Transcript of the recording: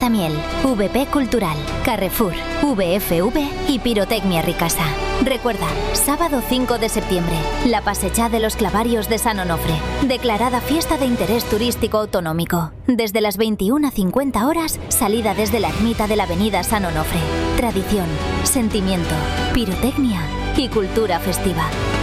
Casa Miel, VP Cultural, Carrefour, VFV y Pirotecnia Ricasa. Recuerda, sábado 5 de septiembre, la Passejada de los Clavarios de San Onofre, declarada fiesta de interés turístico autonómico. Desde las 21:50 horas, salida desde la ermita de la avenida San Onofre. Tradición, sentimiento, pirotecnia y cultura festiva.